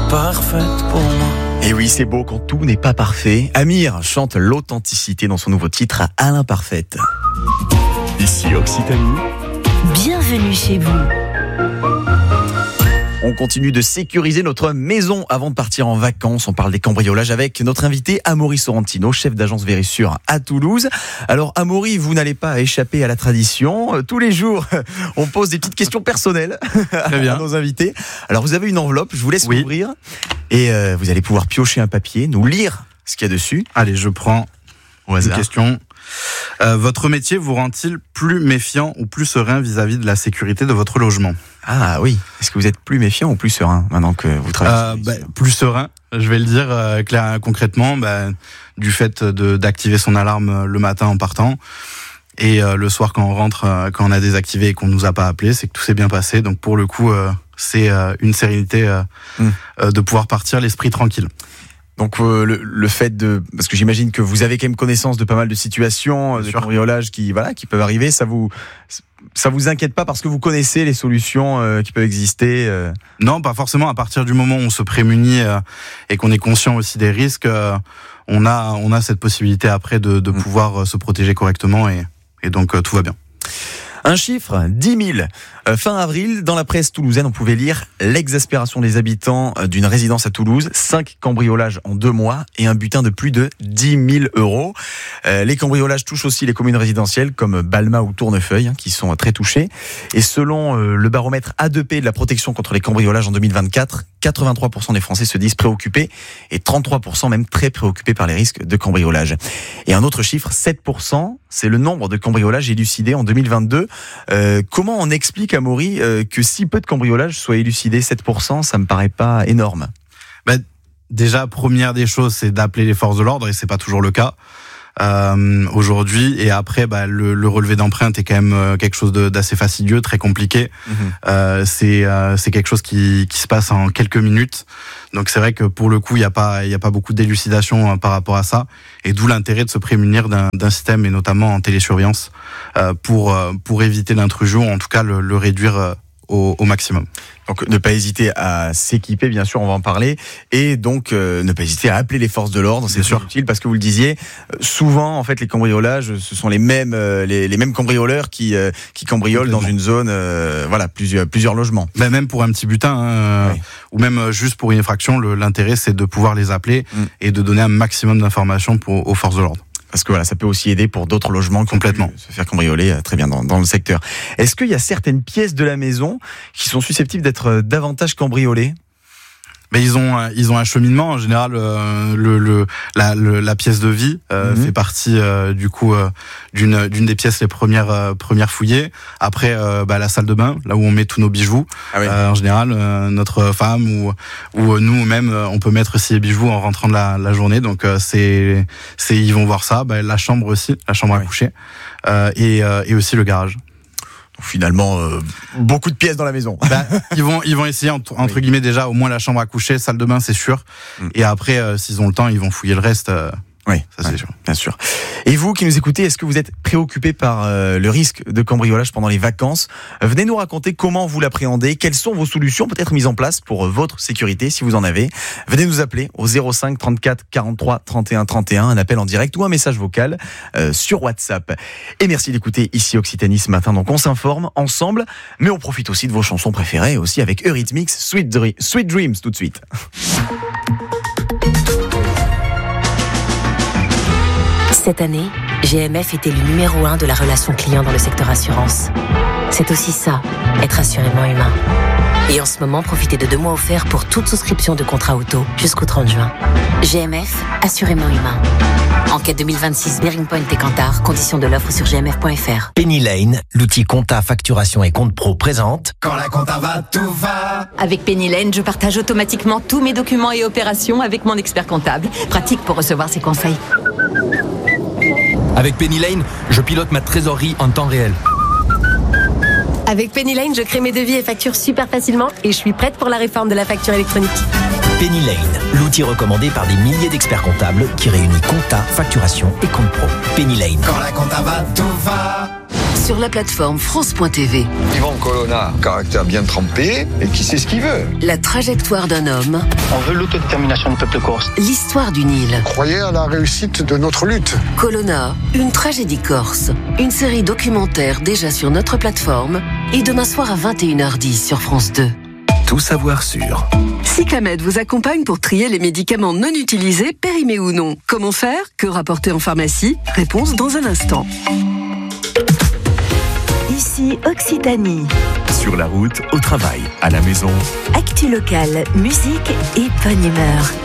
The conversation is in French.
parfaite pour moi. Et oui, c'est beau quand tout n'est pas parfait. Amir chante l'authenticité dans son nouveau titre à l'imparfaite. Ici Occitanie. Bienvenue chez vous. On continue de sécuriser notre maison avant de partir en vacances. On parle des cambriolages avec notre invité Amaury Sorrentino, chef d'agence Vérissure à Toulouse. Alors Amaury, vous n'allez pas échapper à la tradition. Tous les jours, on pose des petites questions personnelles à nos invités. Alors vous avez une enveloppe, je vous laisse l'ouvrir et vous allez pouvoir piocher un papier, nous lire ce qu'il y a dessus. Allez, je prends une question. Votre métier vous rend-il plus méfiant ou plus serein vis-à-vis de la sécurité de votre logement ? Ah oui, est-ce que vous êtes plus méfiant ou plus serein maintenant que vous travaillez plus serein, je vais le dire concrètement, du fait d'activer son alarme le matin en partant et le soir quand on rentre, quand on a désactivé et qu'on nous a pas appelé, c'est que tout s'est bien passé. Donc pour le coup, c'est une sérénité de pouvoir partir l'esprit tranquille. Donc le fait de, parce que j'imagine que vous avez quand même connaissance de pas mal de situations de cambriolage qui peuvent arriver, ça vous inquiète pas parce que vous connaissez les solutions qui peuvent exister Non, pas forcément. À partir du moment où on se prémunit et qu'on est conscient aussi des risques, on a cette possibilité après de pouvoir se protéger correctement et donc tout va bien. Un chiffre, 10 000. Fin avril, dans la presse toulousaine, on pouvait lire l'exaspération des habitants d'une résidence à Toulouse. 5 cambriolages en 2 mois et un butin de plus de 10 000 euros. Les cambriolages touchent aussi les communes résidentielles comme Balma ou Tournefeuille, qui sont très touchées. Et selon le baromètre A2P de la protection contre les cambriolages en 2024, 83% des Français se disent préoccupés et 33% même très préoccupés par les risques de cambriolage. Et un autre chiffre, 7%, c'est le nombre de cambriolages élucidés en 2022. Comment on explique, Amaury, que si peu de cambriolages soient élucidés, 7%, ça me paraît pas énorme. Déjà, première des choses, c'est d'appeler les forces de l'ordre et c'est pas toujours le cas. Aujourd'hui et après le relevé d'empreintes est quand même quelque chose d'assez fastidieux, très compliqué. C'est quelque chose qui se passe en quelques minutes. Donc c'est vrai que pour le coup il y a pas beaucoup d'élucidation par rapport à ça et d'où l'intérêt de se prémunir d'un système et notamment en télésurveillance pour éviter l'intrusion ou en tout cas le réduire au maximum. Donc ne pas hésiter à s'équiper, bien sûr, on va en parler, et donc ne pas hésiter à appeler les forces de l'ordre, c'est sûr utile parce que vous le disiez, souvent en fait les cambriolages, ce sont les mêmes cambrioleurs qui cambriolent dans une zone, plusieurs logements. Même pour un petit butin, ou même juste pour une effraction, l'intérêt c'est de pouvoir les appeler et de donner un maximum d'informations aux forces de l'ordre. Parce que ça peut aussi aider pour d'autres logements complètement se faire cambrioler très bien dans le secteur. Est-ce qu'il y a certaines pièces de la maison qui sont susceptibles d'être davantage cambriolées ? Mais ils ont un cheminement en général. La pièce de vie fait partie du coup d'une des pièces les premières fouillées. Après la salle de bain, là où on met tous nos bijoux. En général, notre femme ou nous-mêmes, on peut mettre aussi les bijoux en rentrant de la journée. Donc ils vont voir ça. La chambre aussi, la chambre à coucher, et aussi le garage. Finalement, beaucoup de pièces dans la maison. Ils vont essayer entre guillemets déjà au moins la chambre à coucher, salle de bain, c'est sûr. Et après, s'ils ont le temps, ils vont fouiller le reste. Oui, ça c'est sûr, bien sûr. Et vous qui nous écoutez, est-ce que vous êtes préoccupé par le risque de cambriolage pendant les vacances ? Venez nous raconter comment vous l'appréhendez, quelles sont vos solutions peut-être mises en place pour votre sécurité si vous en avez. Venez nous appeler au 05 34 43 31 31, un appel en direct ou un message vocal sur WhatsApp. Et merci d'écouter ici Occitanie ce matin. Donc on s'informe ensemble, mais on profite aussi de vos chansons préférées aussi avec Eurythmics, Sweet Dreams tout de suite. Cette année, GMF était le numéro 1 de la relation client dans le secteur assurance. C'est aussi ça, être assurément humain. Et en ce moment, profitez de 2 mois offerts pour toute souscription de contrat auto jusqu'au 30 juin. GMF, assurément humain. Enquête 2026, Bearing Point et Kantar, conditions de l'offre sur gmf.fr. Penny Lane, l'outil compta, facturation et compte pro présente. Quand la compta va, tout va. Avec Penny Lane, je partage automatiquement tous mes documents et opérations avec mon expert comptable. Pratique pour recevoir ses conseils. Avec Penny Lane, je pilote ma trésorerie en temps réel. Avec Penny Lane, je crée mes devis et factures super facilement et je suis prête pour la réforme de la facture électronique. Penny Lane, l'outil recommandé par des milliers d'experts comptables qui réunit compta, facturation et compte pro. Penny Lane. Quand la compta va, tout va. sur la plateforme France.tv. Yvan Colonna, caractère bien trempé et qui sait ce qu'il veut. La trajectoire d'un homme. On veut l'autodétermination du peuple corse. L'histoire d'une île. Croyez à la réussite de notre lutte. Colonna, une tragédie corse. Une série documentaire déjà sur notre plateforme et demain soir à 21h10 sur France 2. Tout savoir sur. Cyclamed vous accompagne pour trier les médicaments non utilisés, périmés ou non. Comment faire? Que rapporter en pharmacie? Réponse dans un instant. Ici Occitanie. Sur la route, au travail, à la maison. Actu locale, musique et bonne humeur.